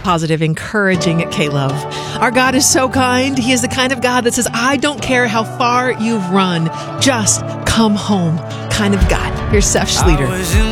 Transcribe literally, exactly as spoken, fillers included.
Positive, encouraging K-Love. Our God is so kind. He is the kind of God that says, I don't care how far you've run. Just come home kind of God. Here's Seth Schlueter.